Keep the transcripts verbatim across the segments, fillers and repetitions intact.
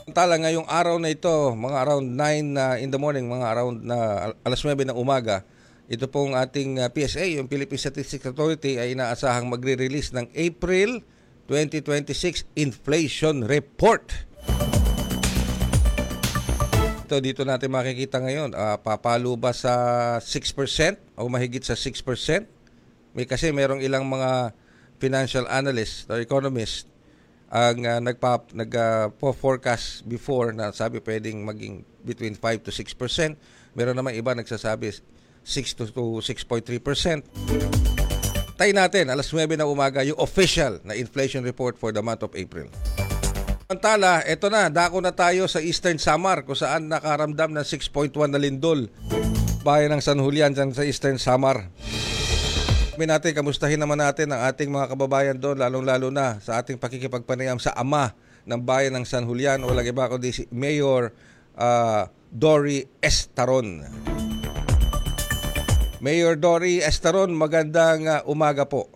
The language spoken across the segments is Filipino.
Tala ngayong araw na ito, mga around nine uh, in the morning, mga around na uh, alas nuwebe ng umaga, ito pong ating uh, P S A, yung Philippine Statistics Authority, ay inaasahang magre-release ng April twenty twenty-six Inflation Report. Ito dito natin makikita ngayon, uh, papalo ba sa six percent o mahigit sa six percent? May kasi merong ilang mga financial analysts or economists ang uh, nagpa nag uh, forecast before na sabi pwedeng maging between five to six percent. Meron naman iba nagsasabi six to six point three percent. Tayo natin alas nuwebe na umaga yung official na inflation report for the month of April. Samantala, eto na, dako na tayo sa Eastern Samar kung saan nakaramdam ng six point one na lindol. Bayan ng San Julian dyan sa Eastern Samar. Natin, kamustahin naman natin ang ating mga kababayan doon, lalong-lalo na sa ating pakikipagpanayam sa ama ng bayan ng San Julian, o lagi ba kundi si Mayor uh, Dory Estaron. Mayor Dory Estaron, magandang uh, umaga po.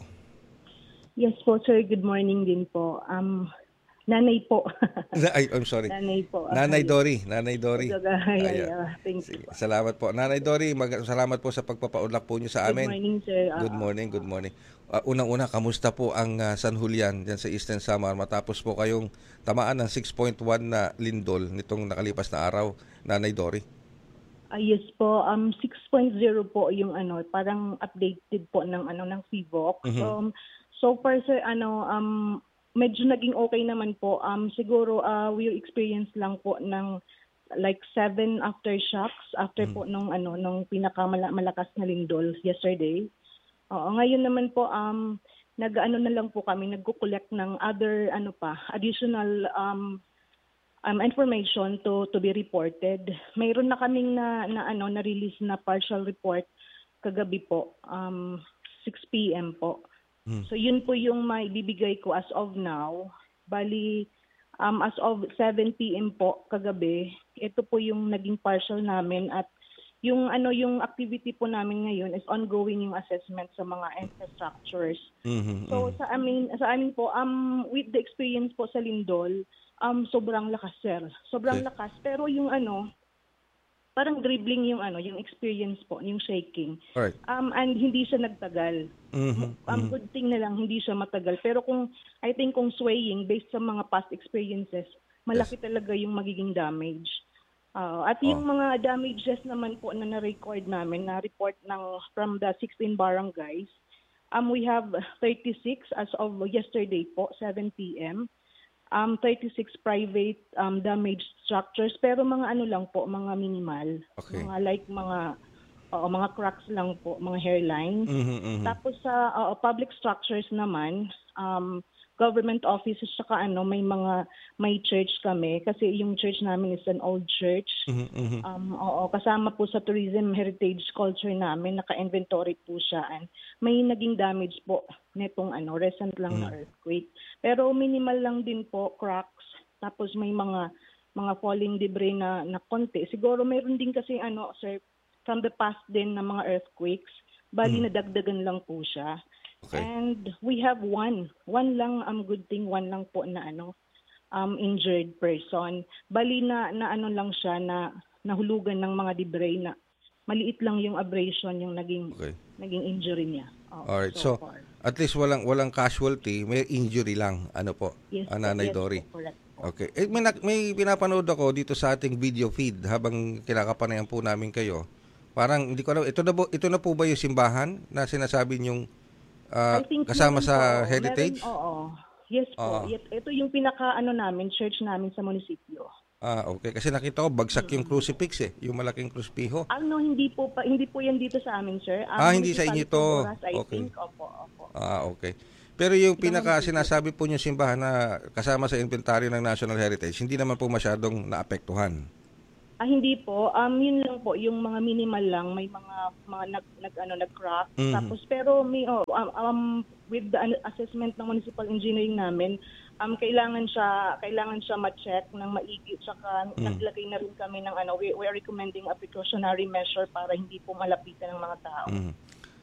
Yes po, sir. Good morning din po. Um, nanay po. Ay, I'm sorry. Nanay po. Nanay Dory. Nanay Dory. Ay, ay, thank you. Salamat po. Nanay Dory, mag- salamat po sa pagpapaunlak po niyo sa amin. Good morning, sir. Uh, good morning, good morning. Uh, unang-una, kamusta po ang uh, San Julian dyan sa Eastern Samar matapos po kayong tamaan ng six point one na lindol nitong nakalipas na araw, Nanay Dory? Uh, yes po, um six point zero po yung ano, parang updated po ng ano ng C V O C. Mm-hmm. Um, so far sir, ano um medyo naging okay naman po. Um, siguro uh, we experience lang po ng like seven aftershocks after mm. po nung ano nung pinakamalakas na lindol yesterday. Oo, ngayon naman po um nag-ano na lang po kami, nagko-collect ng other ano pa, additional um, um information to to be reported. Mayroon na kaming na, na ano na release na partial report kagabi po, um six p.m. po. Hmm. So yun po yung may bibigay ko as of now. Bali, um, as of seven p.m. po kagabi, ito po yung naging partial namin at yung ano yung activity po namin ngayon is ongoing yung assessment sa mga infrastructures. Mm-hmm. So sa amin sa amin po um with the experience po sa lindol, um sobrang lakas sir. Sobrang okay. lakas pero yung ano parang dribbling yung ano, yung experience po, yung shaking. Alright. Um and hindi siya nagtagal. Mm-hmm. Um good thing na lang hindi siya matagal. Pero kung I think kung swaying based sa mga past experiences, malaki yes. talaga yung magiging damage. Uh, at oh. yung mga damages naman po na na-record namin, na report ng from the sixteen barangays, um we have thirty-six as of yesterday po, seven p.m. Um, thirty-six private um, damaged structures pero mga ano lang po, mga minimal. Okay. Mga like mga uh, mga cracks lang po, mga hairlines. Mm-hmm, mm-hmm. Tapos sa uh, public structures naman, um, government offices saka ano, may mga may church kami kasi yung church namin is an old church. Mm-hmm. Um, oo, kasama po sa tourism heritage culture namin, naka-inventory po siya and may naging damage po netong ano, recent lang mm-hmm. na earthquake. Pero minimal lang din po, cracks. Tapos may mga mga falling debris na, na konti. Siguro mayroon din kasi ano, sir, from the past din na mga earthquakes. Bali mm-hmm. nadagdagan lang po siya. Okay. And we have one. One lang, um, good thing, one lang po na ano, um, injured person. Bali na, na ano lang siya, na nahulugan ng mga debris na maliit lang yung abrasion yung naging okay. naging injury niya. Oh, alright, so, so at least walang walang casualty, may injury lang, ano po, yes, Nanay yes, Dory. Correct. Okay. Eh, may, may pinapanood ako dito sa ating video feed habang kinakapanayan po namin kayo. Parang, hindi ko alam, ito na, po, ito na po ba yung simbahan na sinasabi niyong uh, kasama sa po, heritage? Meron, oo. Yes po. Uh, ito yung pinaka, ano namin, church namin sa munisipyo. Ah, okay. Kasi nakita ko bagsak yung crucifix eh, yung malaking krusipiho. Ano, hindi po pa, hindi po yan dito sa amin, sir. Um, ah, hindi sa inyo to. I okay. think, opo, opo. Ah, okay. Pero yung pinaka sinasabi po yung simbahan na kasama sa inventaryo ng National Heritage, hindi naman po masyadong naapektuhan. Ah, hindi po. Um, yun lang po, yung mga minimal lang, may mga mga nag, nag ano nag-crack. Mm-hmm. Tapos pero may oh, um, um with the assessment ng municipal engineering namin, um kailangan siya kailangan siya ma-check ng maigi, saka mm. naglagay na rin kami ng ano, we, we are recommending a precautionary measure para hindi po malapitan ng mga tao. Mm.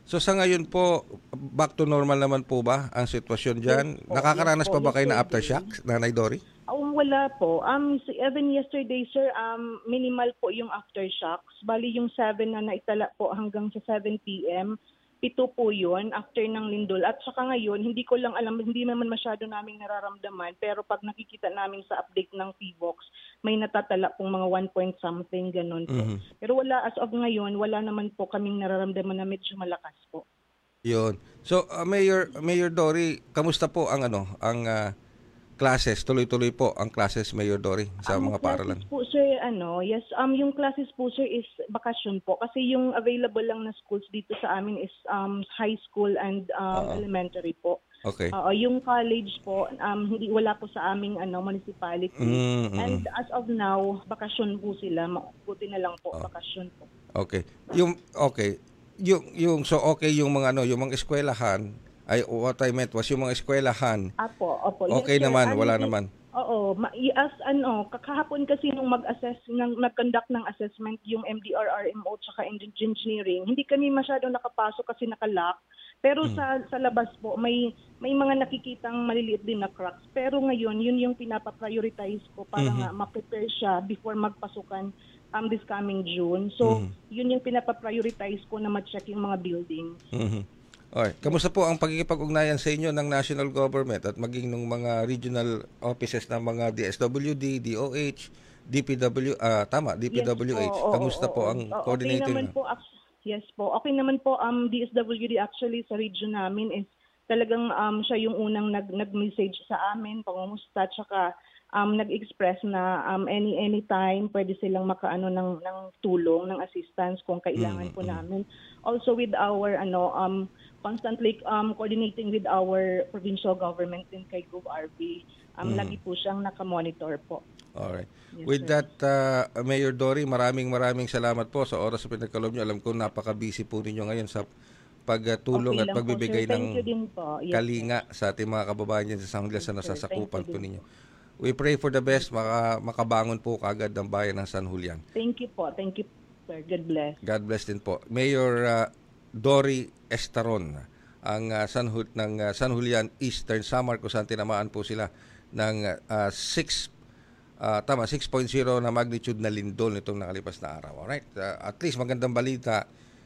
So sa ngayon po, back to normal naman po ba ang sitwasyon dyan? Yes po, Nakakaranas yes pa po, ba kayo na yesterday. aftershock, Nanay Dory? Um, wala po. Um, si- even yesterday, sir, um, minimal po yung aftershocks. Bali yung seven na naitala po hanggang sa seven p.m. Pito po yun after ng lindol. At saka ngayon, hindi ko lang alam, hindi naman masyado naming nararamdaman. Pero pag nakikita namin sa update ng P V O X, may natatala pong mga one point something, ganun po. Mhm. Pero wala, as of ngayon, wala naman po kaming nararamdaman na medyo malakas po. Yun. So, uh, Mayor Mayor Dory, kamusta po ang ano, ang ah, classes? Tuloy-tuloy po ang classes, Mayor Dory, sa Ang mga paaralan. classes po, sir, ano, yes, um, yung classes po, sir, is bakasyon po. Kasi yung available lang na schools dito sa amin is um, high school and um, Oo. elementary po. Okay. Oo, yung college po, um, hindi wala po sa aming ano, municipality. Mm, mm. And as of now, bakasyon po sila. Ma- Buti na lang po, Oh. bakasyon po. Okay. Yung okay. Yung yung so okay yung mga ano, yung mga eskwelahan ay what I meant was yung mga eskwelahan. Apo, opo. Okay Yes, sir. naman, Ano, wala i- naman. Oo, ma- i- as ano, kakahapon kasi nung mag-assess, nang nag-conduct ng assessment yung M D R R M O tsaka engineering, hindi kami masyado nakapasok kasi nakalock. Pero Hmm. sa sa labas po, may may mga nakikitang maliliit din na cracks. Pero ngayon, yun yung pinapa-prioritize ko para Mhm. nga ma-prepare siya before magpasukan um, this coming June. So, Mhm. yun yung pinapa-prioritize ko na ma-check yung mga buildings. Mhm. Okay. Kamusta po ang pagkikipag-ugnayan sa inyo ng national government at maging ng mga regional offices ng mga D S W D, D O H, D P W, ah tama, D P W H. Yes po, oo, Kamusta oo, po oo. ang Oo, coordinator Okay naman niyo? po, ac- yes po. Okay naman po, um, D S W D actually sa region namin is talagang um, siya yung unang nag, nag-message sa amin, pangumusta, tsaka um, nag-express na um, any anytime pwede silang makaano ng, ng tulong, ng assistance kung kailangan po namin. Also with our ano um, constantly um, coordinating with our provincial government din kay Gov R B. Um, Lagi po siyang nakamonitor po. Alright. Yes, With sir. that, uh, Mayor Dory, maraming maraming salamat po sa oras sa pinagkaloob niyo. Alam ko napaka-busy po ninyo ngayon sa pagtulong Okay at lang po, pagbibigay sir. Thank ng you din po. Yes, kalinga sa ating mga kababayan dyan sa San Juan sa Yes, sir. nasasakupan Thank you po din. ninyo. We pray for the best, maka, makabangon po kagad ng bayan ng San Julian. Thank you po. Thank you, sir. God bless. God bless din po. Mayor uh, Dory Estaron, ang uh, San Ju- ng uh, San Julian Eastern Samar, kung saan tinamaan po sila ng uh, six uh, tama six point zero na magnitude na lindol nitong nakalipas na araw. Alright? Uh, at least magandang balita.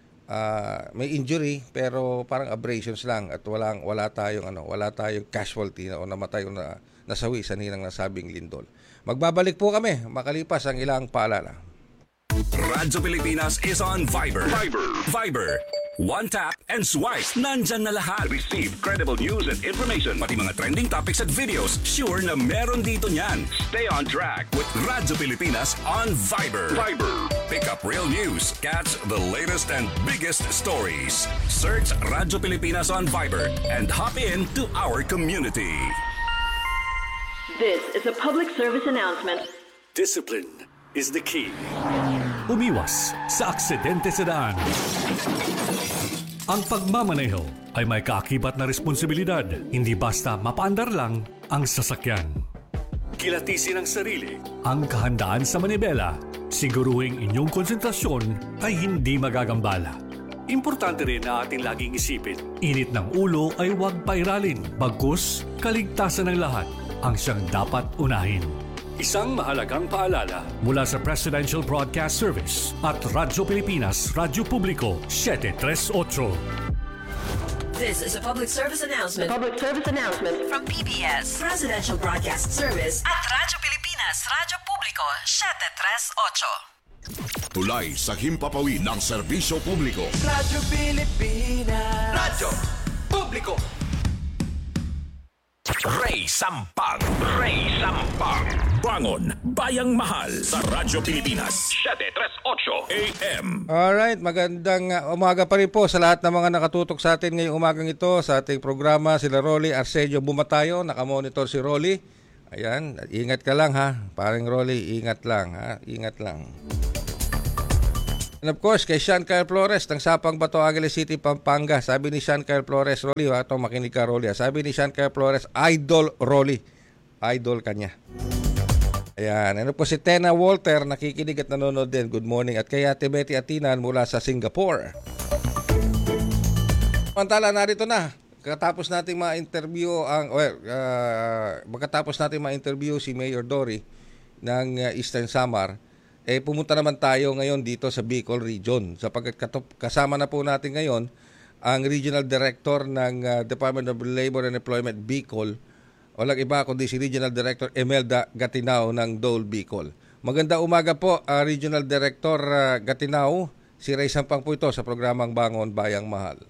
Uh, may injury pero parang abrasions lang at walang wala tayong ano, wala tayong casualty na, o namatay o na nasawi sa ninang nasabing lindol. Magbabalik po kami makalipas ang ilang paalala. Radyo Pilipinas is on Viber. Viber. Viber. One tap and swipe. Nandyan na lahat. Receive credible news and information. Pati mga trending topics at videos. Sure na meron dito niyan. Stay on track with Radyo Pilipinas on Viber. Viber. Pick up real news. Catch the latest and biggest stories. Search Radyo Pilipinas on Viber and hop in to our community. This is a public service announcement. Discipline is the key. Umiwas sa aksidente sa daan. Ang pagmamaneho ay may kaakibat na responsibilidad, hindi basta mapaandar lang ang sasakyan. Kilatisin ang sarili, ang kahandaan sa manibela, siguruhing inyong konsentrasyon ay hindi magagambala. Importante rin na ating laging isipin, init ng ulo ay huwag pairalin, bagkus kaligtasan ng lahat ang siyang dapat unahin. Isang mahalagang paalala mula sa Presidential Broadcast Service at Radyo Pilipinas, Radyo Publiko, seven thirty-eight. This is a public service announcement Public service announcement. from P B S, Presidential Broadcast Service at Radyo Pilipinas, Radyo Publiko, seven thirty-eight. Tulay sa himpapawid ng serbisyo publiko. Radyo Pilipinas. Radyo Publiko. Ray Sampag. Ray Sampag. Bangon, Bayang Mahal sa Radyo Pilipinas. seven thirty-eight A M. Alright, magandang uh, umaga pa rin po sa lahat ng mga nakatutok sa atin ngayong umagang ito sa ating programa. Sila Rolly Arsenio Bumatayo, nakamonitor si Rolly. Ayan, ingat ka lang ha. Paring Rolly, ingat lang ha. Ingat lang. And of course, kay Sean Kyle Flores ng Sapang Bato, Angeles City, Pampanga. Sabi ni Sean Kyle Flores, Rolly, ha, ito makinig ka Rolly. Ha? Sabi ni Sean Kyle Flores, idol Rolly. Idol kanya. Ayan, ano po si Tena Walter, nakikinig at nanonood din. Good morning. At kay Ate Betty Atinan mula sa Singapore. Samantala, narito na. Katapos nating ma-interview ang well, uh, magkatapos nating ma-interview si Mayor Dory ng uh, Eastern Samar, eh pumunta naman tayo ngayon dito sa Bicol Region. Sapagkat kasama na po natin ngayon ang Regional Director ng uh, Department of Labor and Employment Bicol, walang iba kundi si Regional Director Emelda Gatinao ng Dole Bicol. Maganda umaga po, uh, Regional Director uh, Gatinao. Si Ray Sampang po ito sa programang Bangon Bayang Mahal.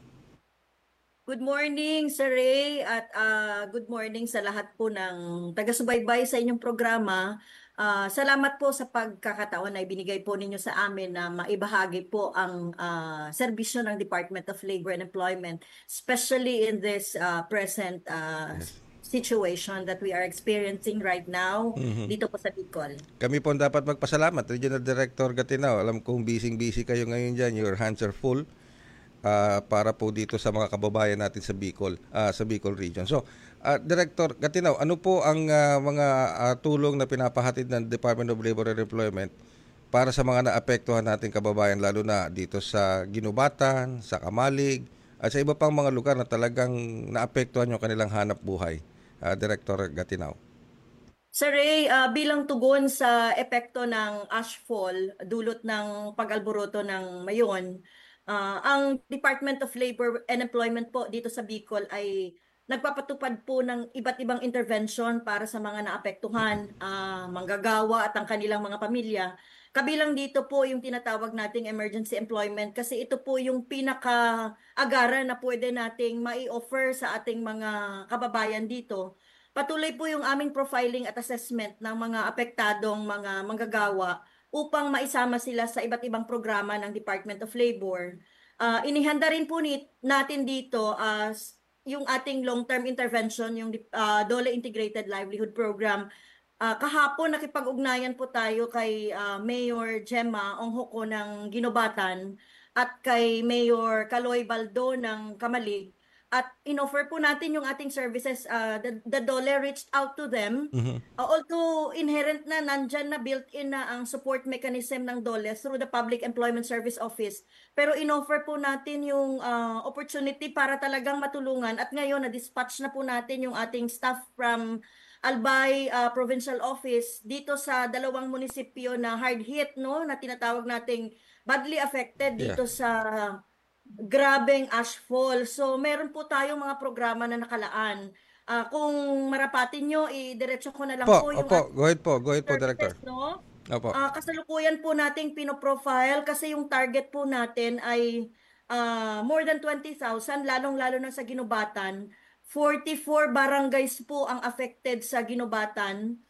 Good morning, Sir Ray, at uh, good morning sa lahat po ng taga-subaybay sa inyong programa. Uh, salamat po sa pagkakataon na ibinigay po ninyo sa amin na maibahagi po ang uh, serbisyo ng Department of Labor and Employment, especially in this uh, present uh, situation that we are experiencing right now mm-hmm. dito po sa Bicol. Kami po dapat magpasalamat, Regional Director Gatinao. Alam kong busy-busy kayo ngayon dyan, your hands are full. Uh, para po dito sa mga kababayan natin sa Bicol, uh, sa Bicol Region. So, uh, Director Gatinao, ano po ang uh, mga uh, tulong na pinapahatid ng Department of Labor and Employment para sa mga naapektuhan nating kababayan, lalo na dito sa Ginubatan, sa Kamalig, at sa iba pang mga lugar na talagang naapektuhan yung kanilang hanap buhay, uh, Director Gatinao? Sir Ray, uh, bilang tugon sa epekto ng ashfall, dulot ng pag-alboroto ng Mayon, Uh, ang Department of Labor and Employment po dito sa Bicol ay nagpapatupad po ng iba't ibang intervention para sa mga naapektuhan, uh, manggagawa at ang kanilang mga pamilya. Kabilang dito po yung tinatawag nating emergency employment kasi ito po yung pinaka-agaran na pwede nating mai-offer sa ating mga kababayan dito. Patuloy po yung aming profiling at assessment ng mga apektadong mga manggagawa upang maisama sila sa iba't ibang programa ng Department of Labor. Uh, inihanda rin po ni, natin dito as uh, yung ating long-term intervention, yung uh, Dole Integrated Livelihood Program. Uh, kahapon nakipag-ugnayan po tayo kay uh, Mayor Gemma Onghoko ng Ginubatan at kay Mayor Kaloy Baldo ng Kamalig. At in-offer po natin yung ating services, uh, the, the Dole reached out to them. Mm-hmm. Uh, although inherent na, nandyan na, built-in na ang support mechanism ng Dole through the Public Employment Service Office. Pero in-offer po natin yung uh, opportunity para talagang matulungan. At ngayon, na-dispatch na po natin yung ating staff from Albay uh, Provincial Office dito sa dalawang munisipyo na hard hit, no, na tinatawag nating badly affected dito yeah. sa grabeng ashfall. So, meron po tayong mga programa na nakalaan. Uh, kung marapatin nyo, i-diretso ko na lang po, po yung... Opo, go ahead po. Go ahead po, Director. No? Opo. Uh, kasalukuyan po nating pinoprofile kasi yung target po natin ay uh, more than twenty thousand, lalong-lalo na sa Ginubatan. forty-four barangays po ang affected sa Ginubatan.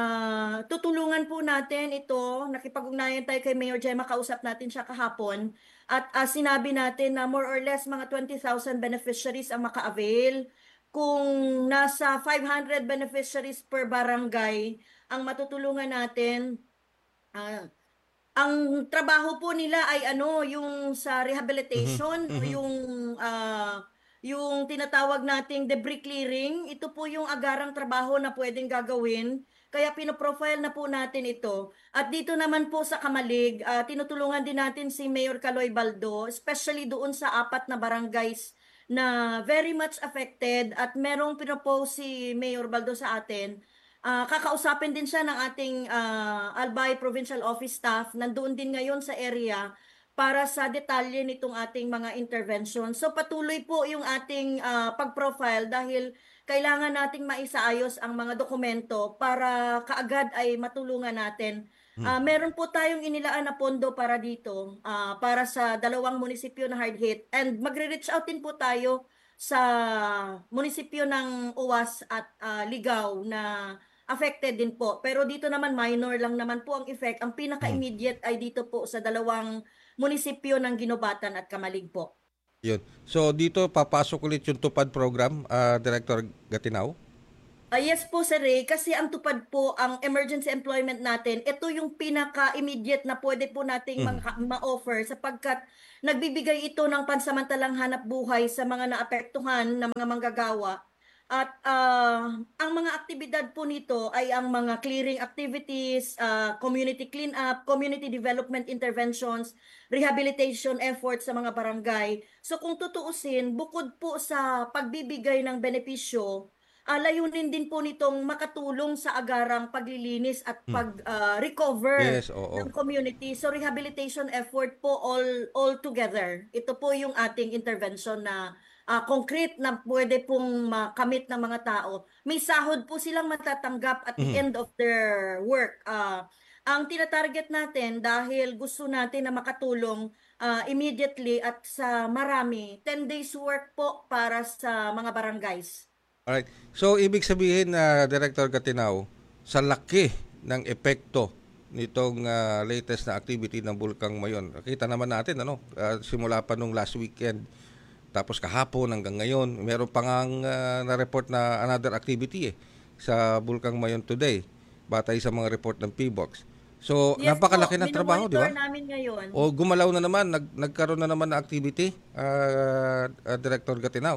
Uh, tutulungan po natin ito, nakipag-ugnayan tayo kay Mayor Gemma, kausap natin siya kahapon, at uh, sinabi natin na more or less mga twenty thousand beneficiaries ang maka-avail. Kung nasa five hundred beneficiaries per barangay ang matutulungan natin, uh, ang trabaho po nila ay ano, yung sa rehabilitation, mm-hmm. yung uh, yung tinatawag nating debris clearing. Ito po yung agarang trabaho na pwedeng gagawin. Kaya pinoprofile na po natin ito. At dito naman po sa Kamalig, uh, tinutulungan din natin si Mayor Kaloy Baldo, especially doon sa apat na barangays na very much affected at merong pinopose si Mayor Baldo sa atin. Uh, kakausapin din siya ng ating uh, Albay Provincial Office staff. Nandoon din ngayon sa area para sa detalye nitong ating mga intervention. So patuloy po yung ating uh, pag-profile dahil kailangan nating maisaayos ang mga dokumento para kaagad ay matulungan natin. Hmm. Uh, meron po tayong inilaan na pondo para dito, uh, para sa dalawang munisipyo na hard hit. And magre-reach out din po tayo sa munisipyo ng Uwas at uh, Ligaw na affected din po. Pero dito naman minor lang naman po ang effect. Ang pinaka-immediate ay dito po sa dalawang munisipyo ng Ginubatan at Kamalig po. Yun. So dito papasok ulit yung tupad program, uh, Director Gatinao? Uh, yes po, Sir Ray, kasi ang tupad po, ang emergency employment natin, ito yung pinaka-immediate na pwede po nating mm. ma-offer sapagkat nagbibigay ito ng pansamantalang hanap buhay sa mga naapektuhan ng mga manggagawa. At ah, ang mga aktibidad po nito ay ang mga clearing activities, ah, community cleanup, community development interventions, rehabilitation efforts sa mga barangay. So kung tutuusin, bukod po sa pagbibigay ng benepisyo, ah, layunin din po nitong makatulong sa agarang paglilinis at pag-recover Yes, oo. ng community. So rehabilitation effort po all all together. Ito po yung ating intervention na ah, concrete na pwede pong makamit ng mga tao. May sahod po silang matatanggap at the end of their work. Ah, ang tinatarget natin dahil gusto natin na makatulong ah, immediately at sa marami, ten days work po para sa mga barangays. Alright. So, ibig sabihin na Director Gatinaw, sa laki ng epekto nitong ah, latest na activity ng Bulkang Mayon. Kita naman natin, ano, ah, simula pa nung last weekend, tapos kahapon hanggang ngayon, meron pa nga uh, na-report na another activity eh, sa Bulkang Mayon today, batay sa mga report ng P B O X. So, Yes napakalaki po, ng trabaho, di ba? minomonitor namin ngayon. O gumalaw na naman, nag, nagkaroon na naman na activity, uh, uh, Director Gatinaw.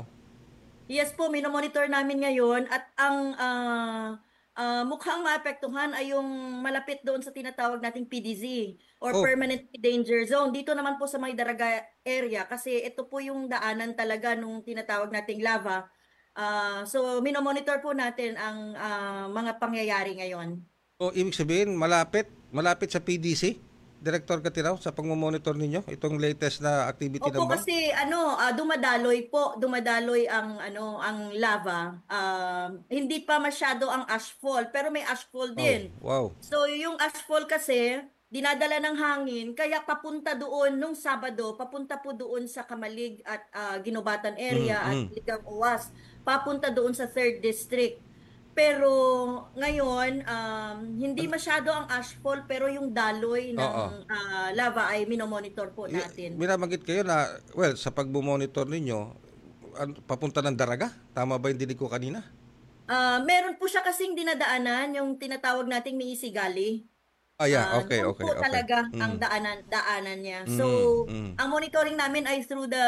Yes po, minomonitor namin ngayon at ang ah, ah, mukhang maapektuhan ay yung malapit doon sa tinatawag nating P D Z or Oh. Permanent Danger Zone. Dito naman po sa May Daraga area kasi ito po yung daanan talaga nung tinatawag nating lava. Ah, so minomonitor po natin ang ah, mga pangyayari ngayon. So, ibig sabihin, malapit, malapit sa P D C, Director Gatinaw, sa pang-monitor ninyo, itong latest na activity ng Opo, bang? kasi ano, ah, dumadaloy po, dumadaloy ang ano, ang lava. Um, hindi pa masyado ang ashfall, pero may ashfall din. Oh, wow. So yung ashfall kasi dinadala ng hangin kaya papunta doon nung Sabado, papunta po doon sa Kamalig at ah, Ginobatan area Mm, at mm. Ligang Uwas. Papunta doon sa third District. Pero ngayon, um, hindi masyado ang ashfall pero yung daloy ng Oo. ah, lava ay minomonitor po Y- natin. Binabanggit kayo na, well, sa pag-monitor ninyo, an- papunta ng Daraga? Tama ba yung dinig ko kanina? Ah, meron po siya kasing dinadaanan yung tinatawag nating Miisigali. Ah, yeah. Ah, Okay, doon okay, po okay. talaga Mm. ang daanan daanan niya. Mm, So, mm. ang monitoring namin ay through the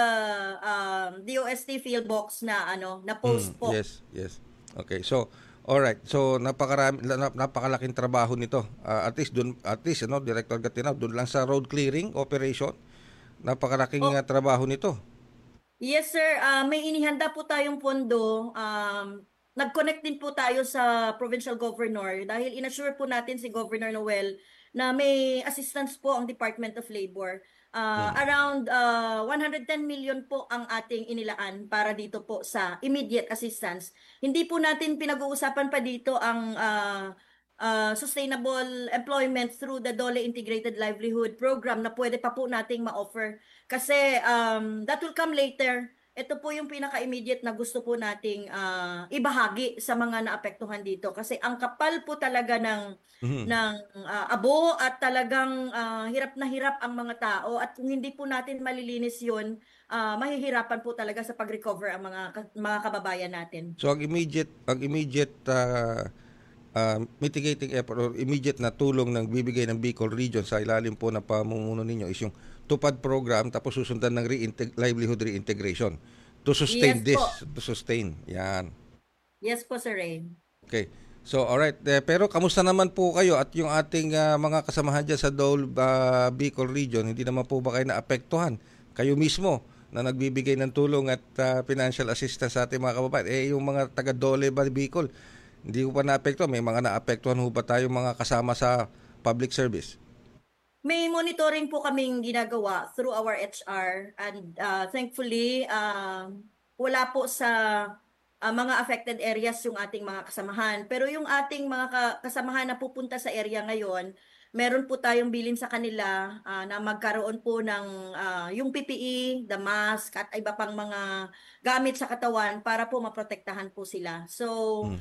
um, D O S T field box na ano, na post Mm, po. yes, yes. Okay. So, all right. So, napakarami na- napakalaking trabaho nito. Ah, at least doon, at least ano, Director Gatinaw, doon lang sa road clearing operation, napakalaking Oh. ah, trabaho nito. Yes, sir. Ah, may inihanda po tayong pondo. Um, nag-connect din po tayo sa provincial governor dahil inassure po natin si Governor Noel na may assistance po ang Department of Labor. Ah, around ah, one hundred ten million po ang ating inilaan para dito po sa immediate assistance. Hindi po natin pinag-uusapan pa dito ang ah, ah, sustainable employment through the Dole Integrated Livelihood Program na pwede pa po nating ma-offer. Kasi um, that will come later. Ito po yung pinaka-immediate na gusto po nating ah, ibahagi sa mga naapektuhan dito. Kasi ang kapal po talaga ng, ng ah, abo at talagang ah, hirap na hirap ang mga tao. At kung hindi po natin malilinis yun, ah, mahihirapan po talaga sa pag-recover ang mga, ka- mga kababayan natin. So, ang immediate, ang immediate ah, ah, mitigating effort or immediate na tulong ng bibigay ng Bicol Region sa ilalim po ng pamumuno ninyo is yung TUPAD program tapos susundan ng reinteg- livelihood reintegration to sustain Yes this, po. to sustain. Yan. Yes po, Sir Ray. Okay. So, alright. Eh, pero kamusta naman po kayo at yung ating ah, mga kasamahan dyan sa Dole ah, Bicol Region, hindi naman po ba kayo naapektuhan? Kayo mismo na nagbibigay ng tulong at ah, financial assistance sa ating mga kababayan. Eh, yung mga taga Dole ba Bicol, hindi ko pa naapektuhan. May mga naapektuhan ho ba tayong mga kasama sa public service? May monitoring po kaming ginagawa through our H R and uh, thankfully uh, wala po sa uh, mga affected areas yung ating mga kasamahan. Pero yung ating mga ka- kasamahan na pupunta sa area ngayon, meron po tayong bilin sa kanila ah, na magkaroon po ng ah, yung P P E, the mask at iba pang mga gamit sa katawan para po maprotektahan po sila. So,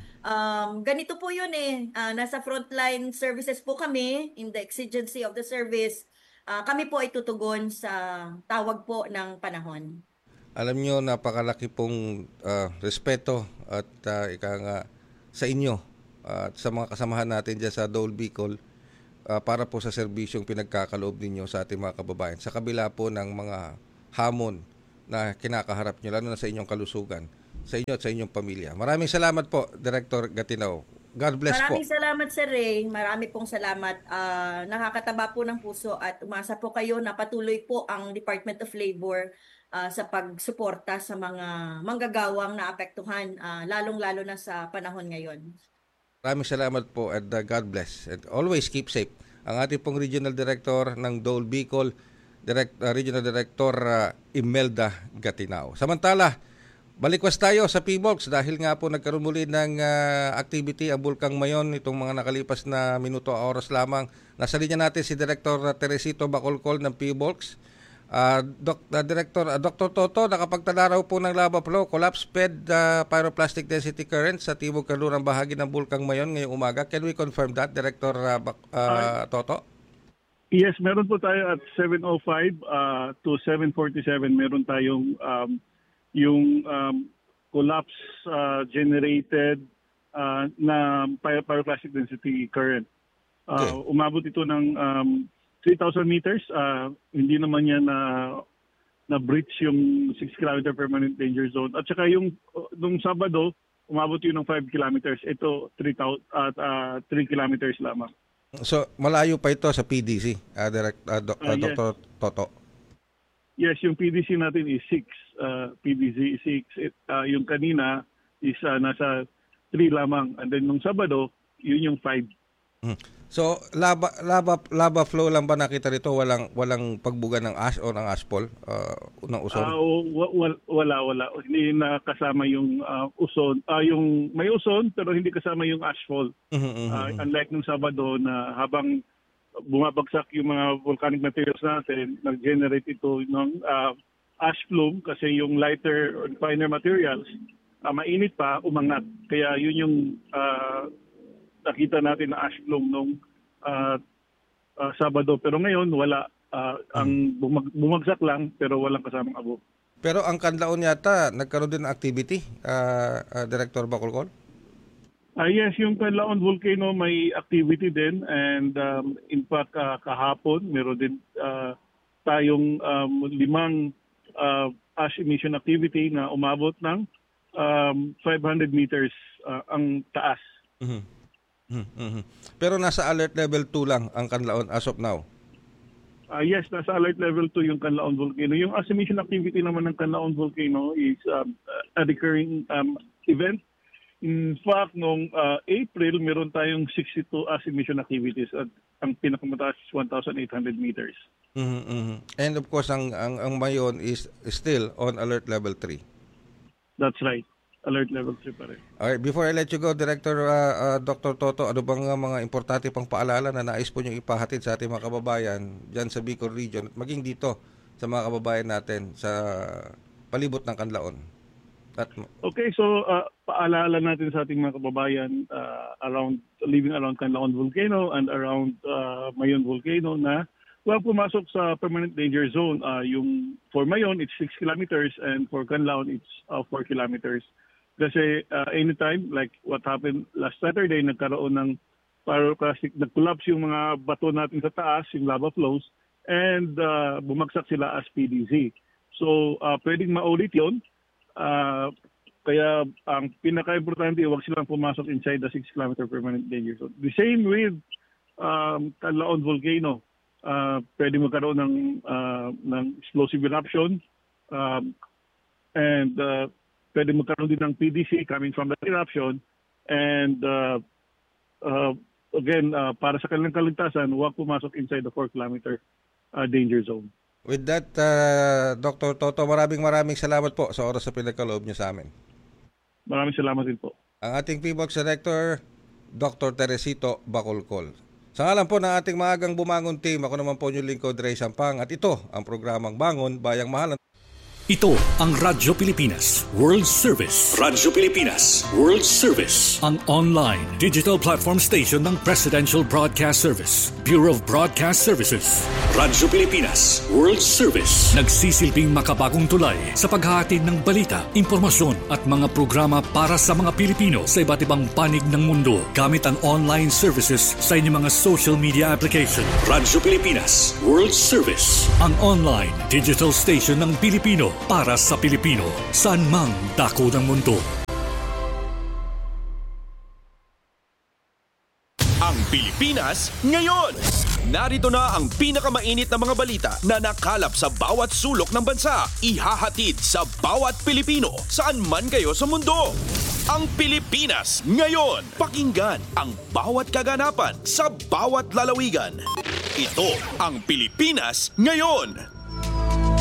um, ganito po yun eh. Ah, nasa frontline services po kami in the exigency of the service. Ah, kami po ay tutugon sa tawag po ng panahon. Alam nyo, napakalaki pong ah, respeto at ah, ika nga sa inyo at sa mga kasamahan natin dyan sa Dole Bicol ah, para po sa serbisyong pinagkakaloob ninyo sa ating mga kababayan. Sa kabila po ng mga hamon na kinakaharap nyo, lalo na sa inyong kalusugan. sa inyo at sa inyong pamilya. Maraming salamat po, Director Gatinaw. God bless Maraming po. salamat, Sir Ray. Marami pong salamat. Uh, nakakataba po ng puso at umasa po kayo na patuloy po ang Department of Labor uh, sa pagsuporta sa mga manggagawang naapektuhan, uh, lalong-lalo na sa panahon ngayon. Maraming salamat po and uh, God bless. And always keep safe. Ang ating pong Regional Director ng Dole Bicol, Direct, uh, Regional Director uh, Imelda Gatinaw. Samantala, balikwas tayo sa P B O L Ks dahil nga po nagkaroon muli ng uh, activity ang Bulkang Mayon itong mga nakalipas na minuto o oras lamang. Nasa linya natin si Director Teresito Bacolcol ng P B O L Ks. Uh, Doc, uh, Director uh, Doctor Toto, nakapagtala raw po ng lava flow, collapse fed uh, pyroclastic density current sa timog kanlurang bahagi ng Bulkang Mayon ngayong umaga. Can we confirm that, Director uh, uh, Toto? Yes, meron po tayo at seven oh five uh, to seven forty-seven. Meron tayong um, yung um, collapse uh, generated uh, na pyroclastic density current. Uh, okay. Umabot ito ng um, three thousand meters. Uh, hindi naman yan na na breach yung six kilometer permanent danger zone. At saka yung nung Sabado, umabot yun ng five kilometers. Ito three thousand at uh, three kilometers lamang. So, malayo pa ito sa P D C, uh, Direct, uh, Doc, uh, uh, yes. Doctor Toto? Yes, yung P D C natin is six. Uh, P D C is six. It, uh, yung kanina is uh, nasa three lamang. And then nung Sabado, yun yung five. Hmm. So, lava, lava, lava flow lang ba nakita rito? Walang walang pagbuga ng ash o ng ashfall? Uh, ng uson? Uh, wala, wala. Hindi nakasama yung uh, uson. Uh, yung may uson, pero hindi kasama yung ashfall. Mm-hmm, uh, unlike nung Sabado na habang bumabagsak yung mga volcanic materials natin, nag-generate ito ng uh, ash plume kasi yung lighter or finer materials, uh, mainit pa, umangat. Kaya yun yung uh, nakita natin na ash plume nung uh, uh, Sabado. Pero ngayon, wala. Uh, ang bumag- bumagsak lang, pero walang kasamang abo. Pero ang Canlaon yata, nagkaroon din ng activity, uh, uh, Director Bacolcol? Uh, yes, yung Canlaon Volcano may activity din. And um, in fact, uh, kahapon, meron din uh, tayong um, limang uh, ash emission activity na umabot ng um, five hundred meters uh, ang taas. Mm-hmm. Mm-hmm. Pero nasa alert level two lang ang Canlaon as of now? Uh, yes, nasa alert level two yung Canlaon Volcano. Yung ash emission activity naman ng Canlaon Volcano is um, a recurring um, event. In fact, noong uh, April, meron tayong sixty-two ash emission activities at ang pinakamataas is one thousand eight hundred meters. Mm-hmm. And of course, ang, ang, ang Mayon is still on alert level three. That's right. Alert level three pa rin. Okay, before I let you go, Director uh, uh, Doctor Toto, ano bang uh, mga importante pang paalala na nais po niyong ipahatid sa ating mga kababayan dyan sa Bicol Region at maging dito sa mga kababayan natin sa palibot ng Canlaon? At... Okay, so uh, paalala natin sa ating mga kababayan uh, around living around Canlaon Volcano and around uh, Mayon Volcano na huwag pumasok sa permanent danger zone. Uh, yung for Mayon, it's six kilometers and for Canlaon, it's uh, four kilometers. Kasi uh, anytime, like what happened last Saturday, nagkaroon ng pyroclastic, nag-collapse yung mga bato natin sa taas, yung lava flows, and uh, bumagsak sila as P D C. So, uh, pwedeng maulit yun. Uh, kaya ang pinaka-importante, huwag silang pumasok inside the six kilometer permanent danger zone. The same with um, Canlaon Volcano. Uh, pwedeng magkaroon ng, uh, ng explosive eruption. Um, and uh, pwede magkaroon din ng P D C coming from the eruption. And uh, uh, again, uh, para sa kanilang kaligtasan, huwag pumasok inside the four kilometer uh, danger zone. With that, uh, Doctor Toto, maraming maraming salamat po sa oras sa pinagkaloob niyo sa amin. Maraming salamat din po. Ang ating P B O L Ks Director, Doctor Teresito Bacolcol. Sa ngalan po ng ating maagang bumangon team, ako naman po yung lingkod Ray Sampang at ito ang programang Bangon Bayang Mahal. Ito ang Radyo Pilipinas World Service. Radyo Pilipinas World Service. Ang online digital platform station ng Presidential Broadcast Service, Bureau of Broadcast Services. Radyo Pilipinas World Service. Nagsisilbing makabagong tulay sa paghahatid ng balita, impormasyon at mga programa para sa mga Pilipino sa iba't ibang panig ng mundo gamit ang online services sa inyong mga social media application. Radyo Pilipinas World Service. Ang online digital station ng Pilipino para sa Pilipino, saan mang dako ng mundo. Ang Pilipinas ngayon. Narito na ang pinakamainit na mga balita na nakalap sa bawat sulok ng bansa. Ihahatid sa bawat Pilipino saan man kayo sa mundo. Ang Pilipinas ngayon. Pakinggan ang bawat kaganapan sa bawat lalawigan. Ito ang Pilipinas ngayon.